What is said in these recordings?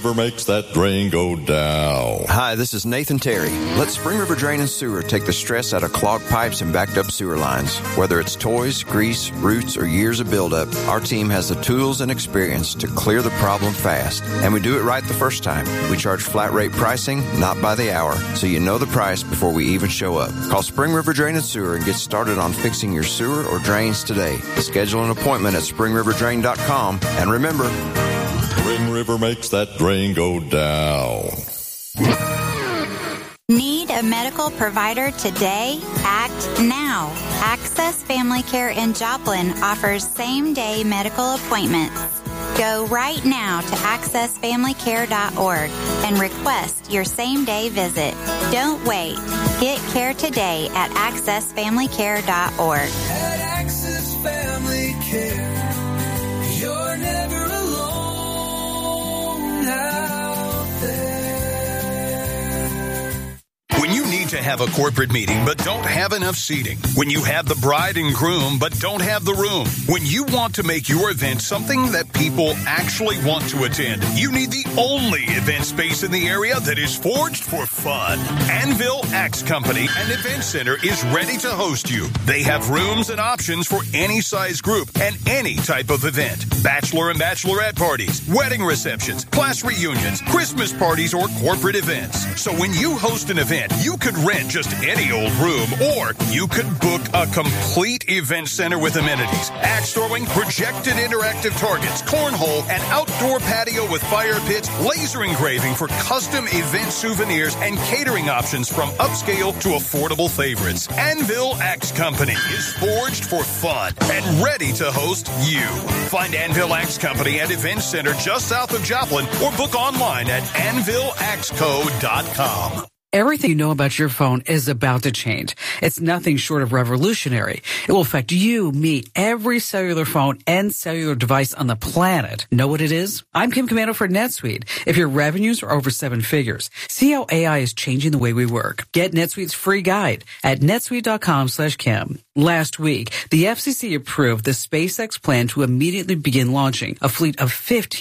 River makes that drain go down. Hi, this is Nathan Terry. Let Spring River Drain and Sewer take the stress out of clogged pipes and backed up sewer lines. Whether it's toys, grease, roots, or years of buildup, our team has the tools and experience to clear the problem fast. And we do it right the first time. We charge flat rate pricing, not by the hour, so you know the price before we even show up. Call Spring River Drain and Sewer and get started on fixing your sewer or drains today. Schedule an appointment at springriverdrain.com. And remember, Spring River makes that drain go down. Need a medical provider today? Act now. Access Family Care in Joplin offers same-day medical appointments. Go right now to accessfamilycare.org and request your same-day visit. Don't wait. Get care today at accessfamilycare.org. At Access Family Care, you're never alone out there. When you need to have a corporate meeting but don't have enough seating. When you have the bride and groom but don't have the room. When you want to make your event something that people actually want to attend, you need the only event space in the area that is forged for fun. Anvil Axe Company and Event Center is ready to host you. They have rooms and options for any size group and any type of event. Bachelor and bachelorette parties, wedding receptions, class reunions, Christmas parties, or corporate events. So when you host an event, you could rent just any old room, or you could book a complete event center with amenities, axe throwing, projected interactive targets, cornhole, an outdoor patio with fire pits, laser engraving for custom event souvenirs, and catering options from upscale to affordable favorites. Anvil Axe Company is forged for fun and ready to host you. Find Anvil Axe Company at Event Center just south of Joplin, or book online at anvilaxeco.com. Everything you know about your phone is about to change. It's nothing short of revolutionary. It will affect you, me, every cellular phone and cellular device on the planet. Know what it is? I'm Kim Commando for NetSuite. If your revenues are over 7 figures, see how AI is changing the way we work. Get NetSuite's free guide at netsuite.com/Kim. Last week, the FCC approved the SpaceX plan to immediately begin launching a fleet of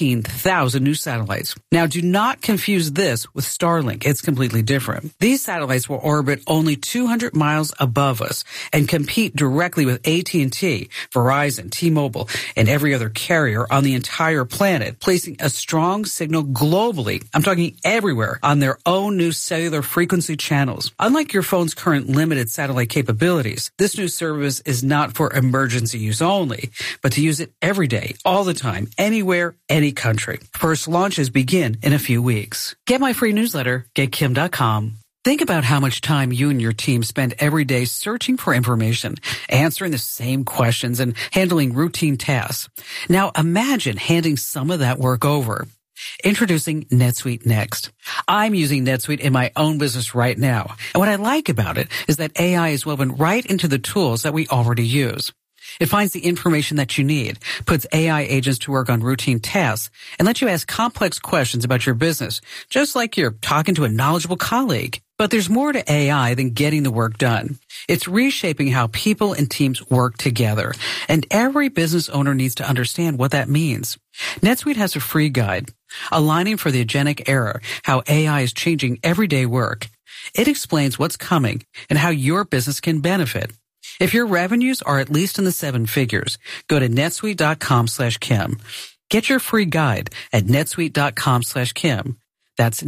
15,000 new satellites. Now, do not confuse this with Starlink. It's completely different. These satellites will orbit only 200 miles above us and compete directly with AT&T, Verizon, T-Mobile, and every other carrier on the entire planet, placing a strong signal globally, I'm talking everywhere, on their own new cellular frequency channels. Unlike your phone's current limited satellite capabilities, this new service is not for emergency use only, but to use it every day, all the time, anywhere, any country. First launches begin in a few weeks. Get my free newsletter, getkim.com. Think about how much time you and your team spend every day searching for information, answering the same questions, and handling routine tasks. Now imagine handing some of that work over. Introducing NetSuite Next. I'm using NetSuite in my own business right now. And what I like about it is that AI is woven right into the tools that we already use. It finds the information that you need, puts AI agents to work on routine tasks, and lets you ask complex questions about your business, just like you're talking to a knowledgeable colleague. But there's more to AI than getting the work done. It's reshaping how people and teams work together, and every business owner needs to understand what that means. NetSuite has a free guide, Aligning for the Agentic Era, how AI is changing everyday work. It explains what's coming and how your business can benefit. If your revenues are at least in the 7 figures, go to netsuite.com/Kim. Get your free guide at netsuite.com/Kim. That's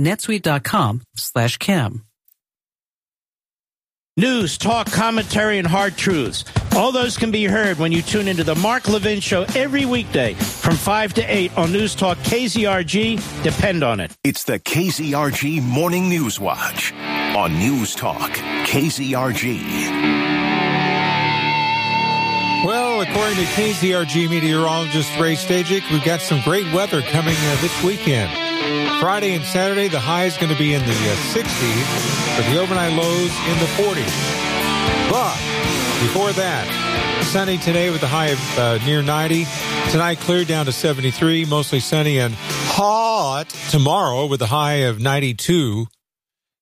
netsuite.com/Kim. News, talk, commentary, and hard truths. All those can be heard when you tune into the Mark Levin Show every weekday from 5 to 8 on News Talk KZRG. Depend on it. It's the KZRG Morning News Watch on News Talk KZRG. Well, according to KZRG meteorologist Ray Stajic, we've got some great weather coming this weekend. Friday and Saturday, the high is going to be in the 60s, but the overnight lows in the 40s. But before that, sunny today with a high of near 90. Tonight, cleared down to 73, mostly sunny and hot tomorrow with a high of 92.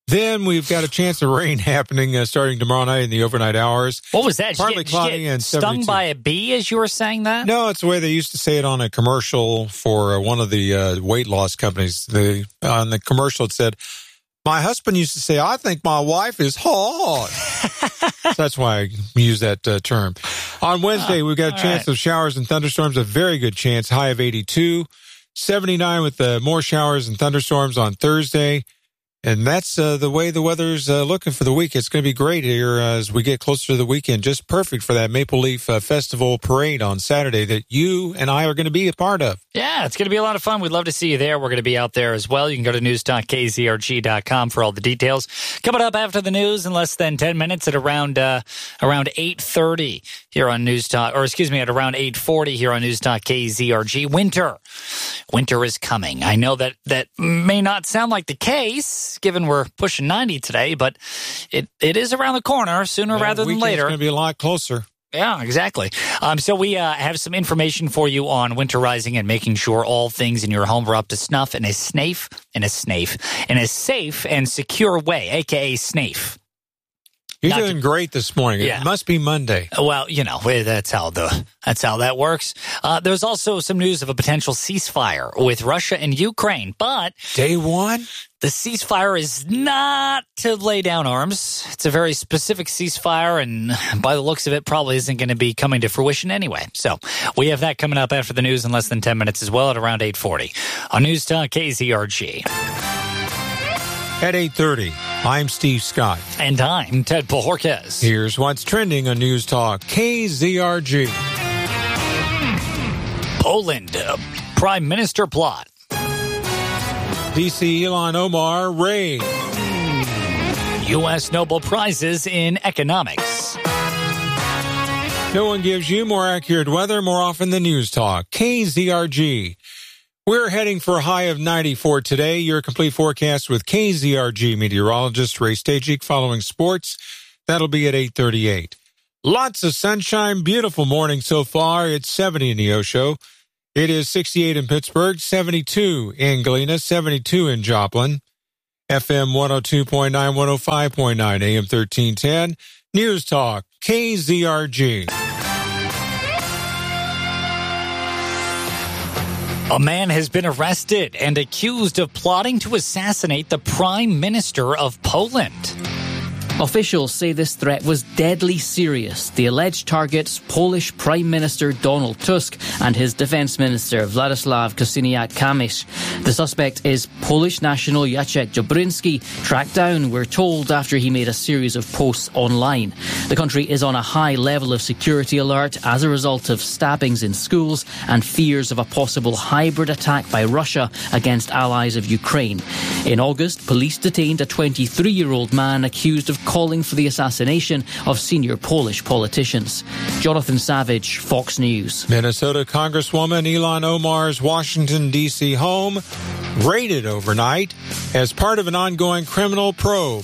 Then we've got a chance of rain happening starting tomorrow night in the overnight hours. What was that? Partly cloudy and stung 72. by a bee as you were saying that? No, it's the way they used to say it on a commercial for one of the weight loss companies. On the commercial, it said, "My husband used to say, I think my wife is hot." So that's why I use that term. On Wednesday, we've got a chance of showers and thunderstorms, a very good chance, high of 82. 79 with more showers and thunderstorms on Thursday. And that's the way the weather's looking for the week. It's going to be great here as we get closer to the weekend. Just perfect for that Maple Leaf Festival parade on Saturday that you and I are going to be a part of. Yeah, it's going to be a lot of fun. We'd love to see you there. We're going to be out there as well. You can go to newstalkkzrg.com for all the details. Coming up after the news in less than 10 minutes at around 8:30 here on News Talk, or excuse me, at around 8:40 here on News Talk KZRG. Winter is coming. I know that may not sound like the case, given we're pushing 90 today, but it is around the corner sooner rather than later. It's going to be a lot closer. Yeah, exactly. So we have some information for you on winterizing and making sure all things in your home are up to snuff in a safe and secure way, aka SNAFE. You're doing great this morning. Yeah. It must be Monday. Well, that's how that works. There's also some news of a potential ceasefire with Russia and Ukraine, but day one, the ceasefire is not to lay down arms. It's a very specific ceasefire, and by the looks of it, probably isn't going to be coming to fruition anyway. So we have that coming up after the news in less than 10 minutes as well at around 8:40 on News Talk KZRG. At 8:30, I'm Steve Scott. And I'm Ted Pahorquez. Here's what's trending on News Talk KZRG. Poland, Prime Minister plot. D.C. Ilhan Omar raid. U.S. Nobel Prizes in economics. No one gives you more accurate weather more often than News Talk KZRG. We're heading for a high of 94 today. Your complete forecast with KZRG meteorologist Ray Stajic following sports. That'll be at 8:38. Lots of sunshine, beautiful morning so far. It's 70 in Neosho. It is 68 in Pittsburgh, 72 in Galena, 72 in Joplin. FM 102.9, 105.9, AM 1310. News Talk, KZRG. A man has been arrested and accused of plotting to assassinate the Prime Minister of Poland. Officials say this threat was deadly serious. The alleged targets, Polish Prime Minister Donald Tusk and his Defence Minister Władysław Kosiniak-Kamysz. The suspect is Polish national Jacek Jabryński, tracked down, we're told, after he made a series of posts online. The country is on a high level of security alert as a result of stabbings in schools and fears of a possible hybrid attack by Russia against allies of Ukraine. In August, police detained a 23-year-old man accused of calling for the assassination of senior Polish politicians. Jonathan Savage, Fox News. Minnesota Congresswoman Ilhan Omar's Washington, D.C. home raided overnight as part of an ongoing criminal probe.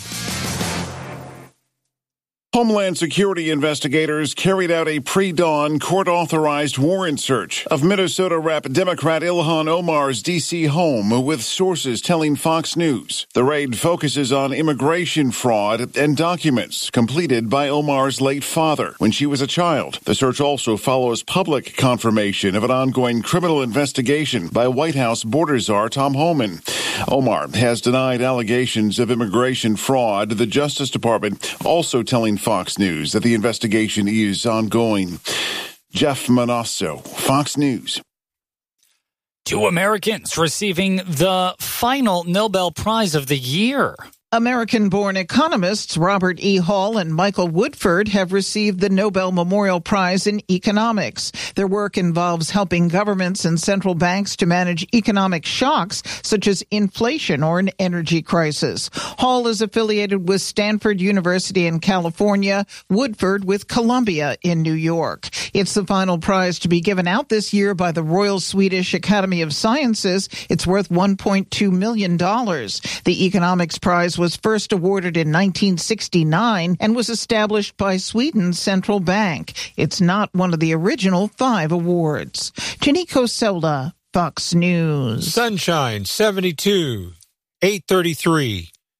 Homeland Security investigators carried out a pre-dawn court-authorized warrant search of Minnesota Rep. Democrat Ilhan Omar's D.C. home, with sources telling Fox News. The raid focuses on immigration fraud and documents completed by Omar's late father when she was a child. The search also follows public confirmation of an ongoing criminal investigation by White House border czar Tom Homan. Omar has denied allegations of immigration fraud. The Justice Department also telling Fox News that the investigation is ongoing. Jeff Manasso, Fox News. 2 Americans receiving the final Nobel Prize of the year. American-born economists Robert E. Hall and Michael Woodford have received the Nobel Memorial Prize in Economics. Their work involves helping governments and central banks to manage economic shocks, such as inflation or an energy crisis. Hall is affiliated with Stanford University in California, Woodford with Columbia in New York. It's the final prize to be given out this year by the Royal Swedish Academy of Sciences. It's worth $1.2 million. The Economics Prize was first awarded in 1969 and was established by Sweden's central bank. It's not one of the original 5 awards. Janiko Sola, Fox News. Sunshine, 72, 8:33.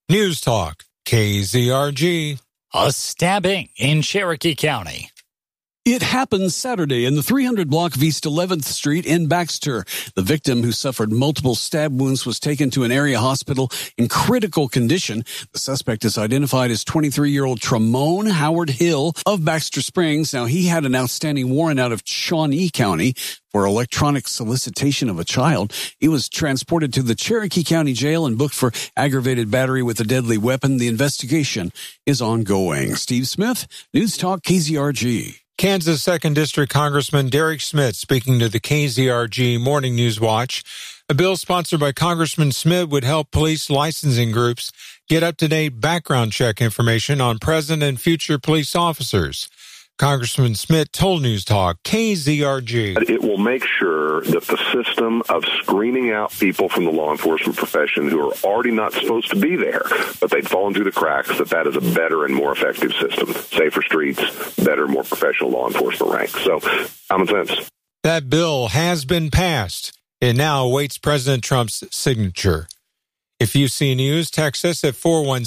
News Talk, KZRG. A stabbing in Cherokee County. It happened Saturday in the 300 block of East 11th Street in Baxter. The victim, who suffered multiple stab wounds, was taken to an area hospital in critical condition. The suspect is identified as 23-year-old Tramone Howard Hill of Baxter Springs. Now, he had an outstanding warrant out of Shawnee County for electronic solicitation of a child. He was transported to the Cherokee County Jail and booked for aggravated battery with a deadly weapon. The investigation is ongoing. Steve Smith, News Talk, KZRG. Kansas 2nd District Congressman Derek Schmidt speaking to the KZRG Morning News Watch. A bill sponsored by Congressman Schmidt would help police licensing groups get up-to-date background check information on present and future police officers. Congressman Schmidt told News Talk, KZRG. It will make sure that the system of screening out people from the law enforcement profession who are already not supposed to be there, but they'd fallen through the cracks, that is a better and more effective system. Safer streets, better, more professional law enforcement ranks. So, common sense. That bill has been passed. It now awaits President Trump's signature. If you see news, text us at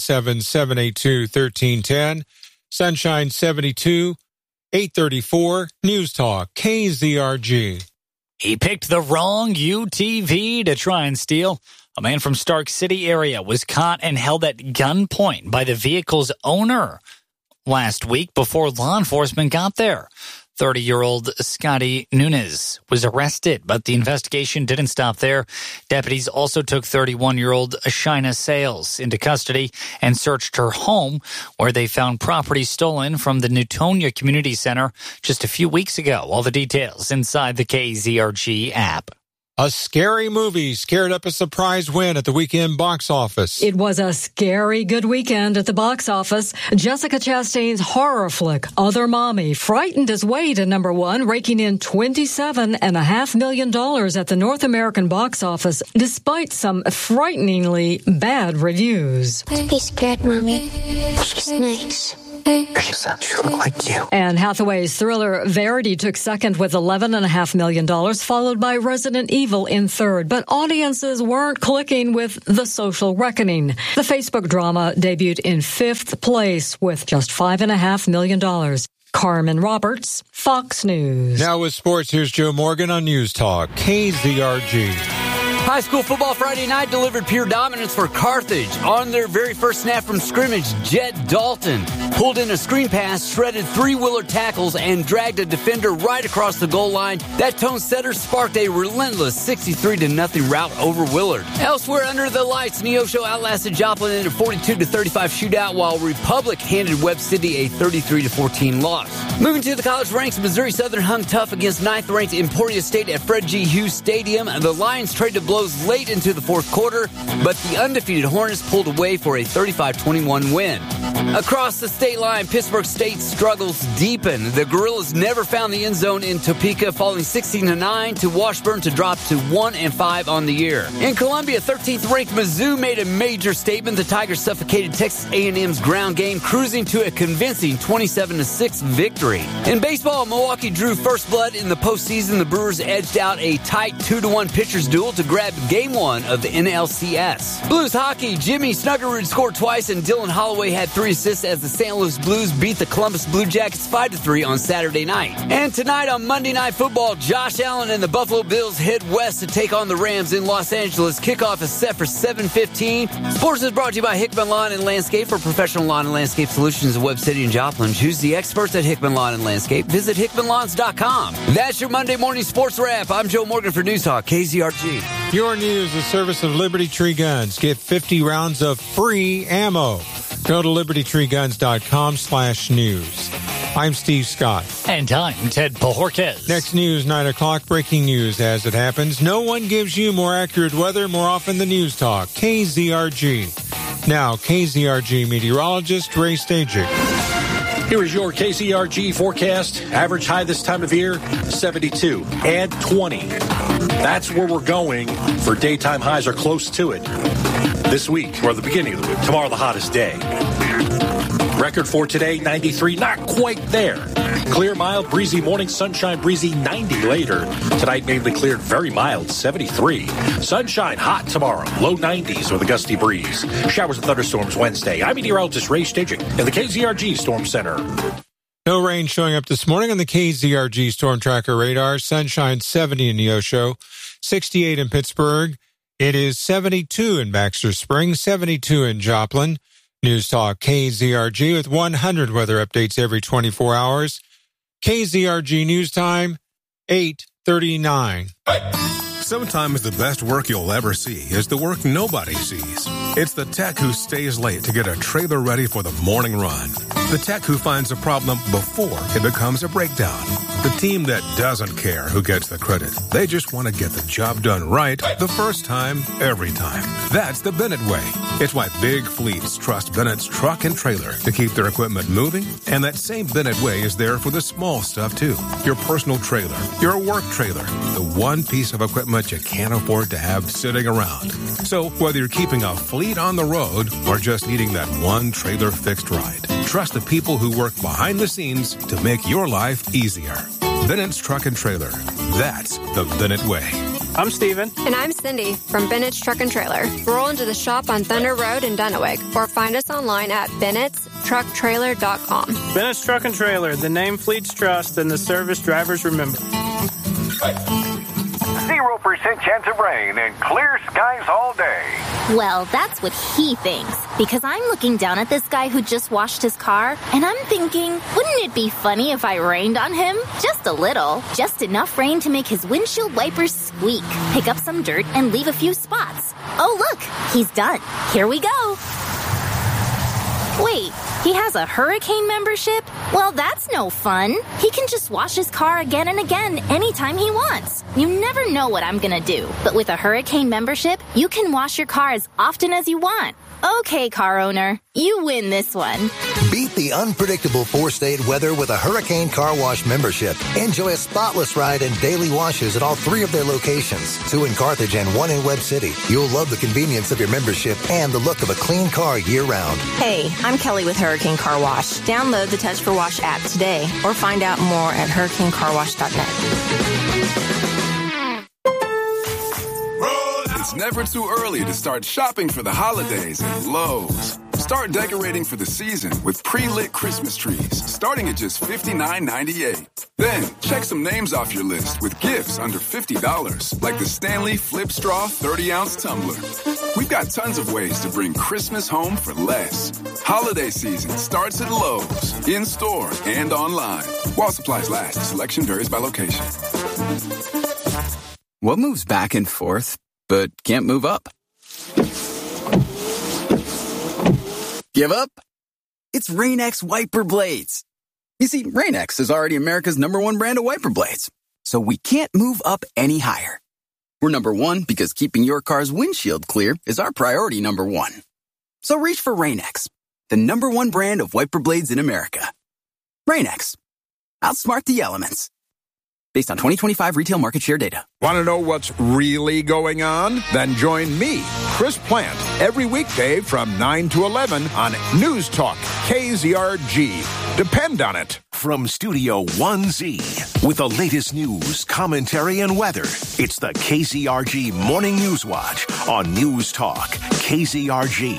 417-782-1310. Sunshine 72. 834 News Talk, KZRG. He picked the wrong UTV to try and steal. A man from Stark City area was caught and held at gunpoint by the vehicle's owner last week before law enforcement got there. 30-year-old Scotty Nunes was arrested, but the investigation didn't stop there. Deputies also took 31-year-old Shina Sales into custody and searched her home, where they found property stolen from the Newtonia Community Center just a few weeks ago. All the details inside the KZRG app. A scary movie scared up a surprise win at the weekend box office. It was a scary good weekend at the box office. Jessica Chastain's horror flick, Other Mommy, frightened its way to number one, raking in $27.5 million at the North American box office, despite some frighteningly bad reviews. Don't be scared, Mommy. She's nice. Elsa, you look like you. Anne Hathaway's thriller Verity took second with $11.5 million, followed by Resident Evil in third. But audiences weren't clicking with The Social Reckoning. The Facebook drama debuted in fifth place with just $5.5 million. Carmen Roberts, Fox News. Now with sports, here's Joe Morgan on News Talk, KZRG. High school football Friday night delivered pure dominance for Carthage. On their very first snap from scrimmage, Jet Dalton pulled in a screen pass, shredded three-wheeler tackles, and dragged a defender right across the goal line. That tone setter sparked a relentless 63-0 rout over Willard. Elsewhere under the lights, Neosho outlasted Joplin in a 42-35 shootout, while Republic handed Webb City a 33-14 loss. Moving to the college ranks, Missouri Southern hung tough against 9th-ranked Emporia State at Fred G. Hughes Stadium. The Lions traded blows late into the fourth quarter, but the undefeated Hornets pulled away for a 35-21 win. Across the state line, Pittsburgh State struggles deepen. The Gorillas never found the end zone in Topeka, falling 16-9 to Washburn to drop to 1-5 on the year. In Columbia, 13th-ranked Mizzou made a major statement. The Tigers suffocated Texas A&M's ground game, cruising to a convincing 27-6 victory. In baseball, Milwaukee drew first blood in the postseason. The Brewers edged out a tight 2-1 pitchers duel to grab Game 1 of the NLCS. Blues hockey, Jimmy Snuggerud scored twice and Dylan Holloway had 3 assists as the St. Louis Blues beat the Columbus Blue Jackets 5-3 on Saturday night. And tonight on Monday Night Football, Josh Allen and the Buffalo Bills head west to take on the Rams in Los Angeles. Kickoff is set for 7:15. Sports is brought to you by Hickman Lawn and Landscape. For professional lawn and landscape solutions in Webb City and Joplin, choose the experts at Hickman Lawn and Landscape. Visit hickmanlawns.com. That's your Monday morning sports wrap. I'm Joe Morgan for News Talk, KZRG. Your news, the service of Liberty Tree Guns. Get 50 rounds of free ammo. Go to libertytreeguns.com/news. I'm Steve Scott. And I'm Ted Bojorquez. Next news, 9 o'clock, breaking news as it happens. No one gives you more accurate weather more often than News Talk. KZRG. Now, KZRG meteorologist Ray Stajic. Here is your KZRG forecast. Average high this time of year, 72. Add 20. That's where we're going for daytime highs or close to it this week, or the beginning of the week. Tomorrow, the hottest day. Record for today, 93, not quite there. Clear, mild, breezy morning, sunshine, breezy, 90 later. Tonight, mainly cleared, very mild, 73. Sunshine, hot tomorrow, low 90s with a gusty breeze. Showers and thunderstorms Wednesday. I'm meteorologist Ray Staging in the KZRG Storm Center. No rain showing up this morning on the KZRG Storm Tracker radar. Sunshine 70 in Neosho, 68 in Pittsburgh. It is 72 in Baxter Springs, 72 in Joplin. News Talk KZRG with 100 weather updates every 24 hours. KZRG News Time, 8:39. Sometimes the best work you'll ever see is the work nobody sees. It's the tech who stays late to get a trailer ready for the morning run. The tech who finds a problem before it becomes a breakdown. The team that doesn't care who gets the credit. They just want to get the job done right the first time, every time. That's the Bennett way. It's why big fleets trust Bennett's truck and trailer to keep their equipment moving. And that same Bennett way is there for the small stuff too. Your personal trailer, your work trailer, the one piece of equipment you can't afford to have sitting around. So whether you're keeping a fleet on the road or just needing that one trailer fixed right, trust the people who work behind the scenes to make your life easier. Bennett's Truck and Trailer. That's the Bennett way. I'm Steven. And I'm Cindy from Bennett's Truck and Trailer. Roll into the shop on Thunder Road in Dunaweg or find us online at bennettstrucktrailer.com. Bennett's Truck and Trailer, the name fleets trust and the service drivers remember. 0% chance of rain and clear skies all day. Well, that's what he thinks, because I'm looking down at this guy who just washed his car, and I'm thinking, wouldn't it be funny if I rained on him? Just a little. Just enough rain to make his windshield wipers squeak, pick up some dirt, and leave a few spots. Oh, look, he's done. Here we go. Wait, he has a hurricane membership? Well, that's no fun. He can just wash his car again and again anytime he wants. You never know what I'm gonna do. But with a hurricane membership, you can wash your car as often as you want. Okay, car owner, you win this one. Beat the unpredictable four-state weather with a Hurricane Car Wash membership. Enjoy a spotless ride and daily washes at all 3 of their locations, 2 in Carthage and 1 in Webb City. You'll love the convenience of your membership and the look of a clean car year-round. Hey, I'm Kelly with Hurricane Car Wash. Download the Touch for Wash app today or find out more at hurricanecarwash.net. It's never too early to start shopping for the holidays at Lowe's. Start decorating for the season with pre-lit Christmas trees, starting at just $59.98. Then, check some names off your list with gifts under $50, like the Stanley Flip Straw 30-ounce tumbler. We've got tons of ways to bring Christmas home for less. Holiday season starts at Lowe's, in-store and online. While supplies last, selection varies by location. What moves back and forth but can't move up? Give up? It's Rain-X wiper blades. You see, Rain-X is already America's #1 brand of wiper blades, so we can't move up any higher. We're #1 because keeping your car's windshield clear is our priority #1. So reach for Rain-X, the #1 brand of wiper blades in America. Rain-X. Outsmart the elements. Based on 2025 retail market share data. Want to know what's really going on? Then join me, Chris Plant, every weekday from 9 to 11 on News Talk KZRG. Depend on it. From Studio 1Z, with the latest news, commentary, and weather, it's the KZRG Morning News Watch on News Talk KZRG.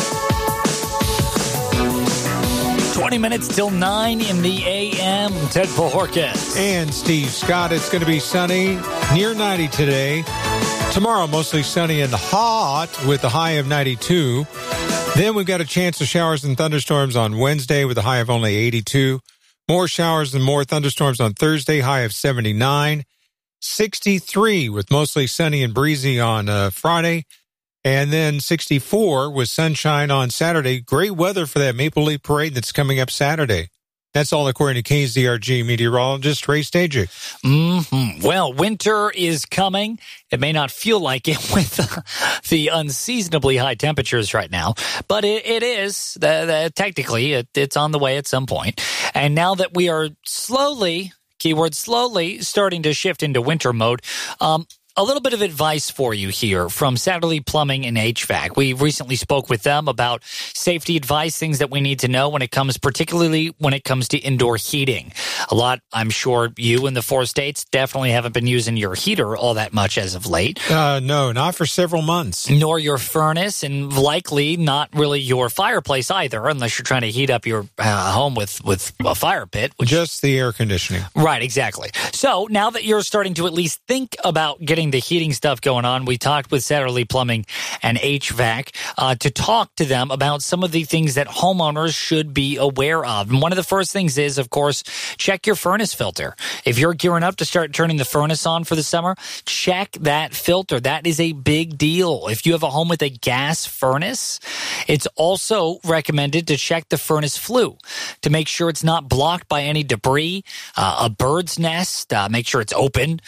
20 minutes till 9 in the a.m. Ted Pahorkas. And Steve Scott. It's going to be sunny, near 90 today. Tomorrow, mostly sunny and hot with a high of 92. Then we've got a chance of showers and thunderstorms on Wednesday with a high of only 82. More showers and more thunderstorms on Thursday, high of 79. 63 with mostly sunny and breezy on Friday. And then 64 with sunshine on Saturday. Great weather for that Maple Leaf Parade that's coming up Saturday. That's all according to KZRG meteorologist Ray Staging. Mm-hmm. Well, winter is coming. It may not feel like it with the unseasonably high temperatures right now, but it is. Technically, it's on the way at some point. And now that we are slowly, keyword slowly, starting to shift into winter mode, A little bit of advice for you here from Satterley Plumbing and HVAC. We recently spoke with them about safety advice, things that we need to know particularly when it comes to indoor heating. A lot, I'm sure you in the 4 states definitely haven't been using your heater all that much as of late. No, not for several months. Nor your furnace, and likely not really your fireplace either, unless you're trying to heat up your home with a fire pit. Just the air conditioning. Right, exactly. So now that you're starting to at least think about getting the heating stuff going on, we talked with Satterley Plumbing and HVAC to talk to them about some of the things that homeowners should be aware of. And one of the first things is, of course, check your furnace filter. If you're gearing up to start turning the furnace on for the summer, check that filter. That is a big deal. If you have a home with a gas furnace, it's also recommended to check the furnace flue to make sure it's not blocked by any debris, a bird's nest, make sure it's open,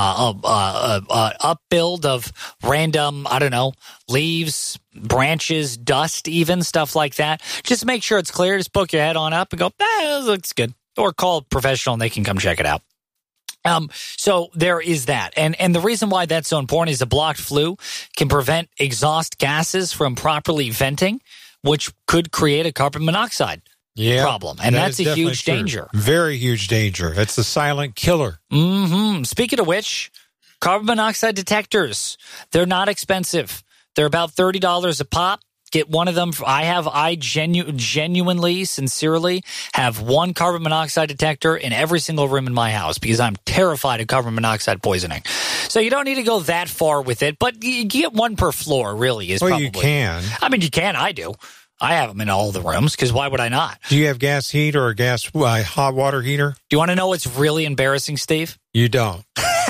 upbuild of random, leaves, branches, dust, even stuff like that. Just make sure it's clear. Just poke your head on up and go, that looks good. Or call a professional and they can come check it out. So there is that. And the reason why that's so important is a blocked flue can prevent exhaust gases from properly venting, which could create a carbon monoxide problem. And that's a huge danger. Very huge danger. It's a silent killer. Mm-hmm. Speaking of which, carbon monoxide detectors, they're not expensive. They're about $30 a pop. Get one of them. I genuinely, sincerely have one carbon monoxide detector in every single room in my house because I'm terrified of carbon monoxide poisoning. So you don't need to go that far with it, but you get one per floor really is probably. Well, you can. I mean, you can. I do. I have them in all the rooms because why would I not? Do you have gas heat or a gas hot water heater? Do you want to know what's really embarrassing, Steve? You don't.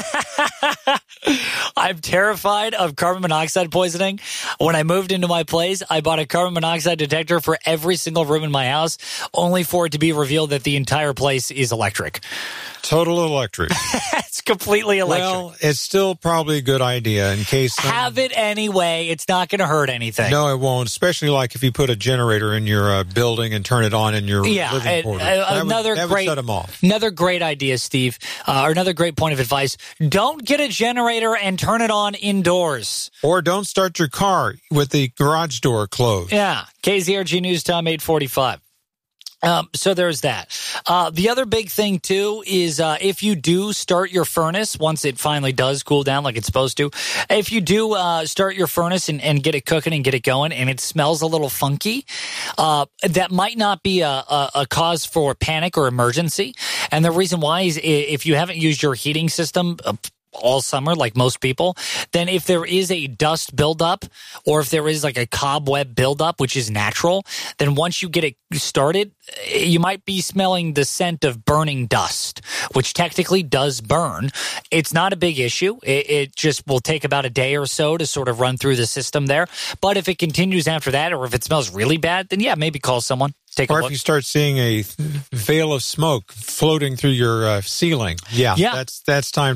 I'm terrified of carbon monoxide poisoning. When I moved into my place, I bought a carbon monoxide detector for every single room in my house, only for it to be revealed that the entire place is electric. Total electric. It's completely electric. Well, it's still probably a good idea in case... Have it anyway. It's not going to hurt anything. No, it won't, especially like if you put a generator in your building and turn it on in your living quarters. That would set them off. Another great idea, Steve, or another great point of advice. Don't get a generator and turn it on indoors. Or don't start your car with the garage door closed. Yeah. KZRG News Time 8:45. So there's that. The other big thing, too, is if you do start your furnace, once it finally does cool down like it's supposed to, if you do start your furnace and get it cooking and get it going and it smells a little funky, that might not be a cause for panic or emergency. And the reason why is if you haven't used your heating system all summer, like most people, then if there is a dust buildup or if there is like a cobweb buildup, which is natural, then once you get it started, you might be smelling the scent of burning dust, which technically does burn. It's not a big issue. It just will take about a day or so to sort of run through the system there. But if it continues after that, or if it smells really bad, then yeah, maybe call someone. Or if you start seeing a veil of smoke floating through your ceiling, that's time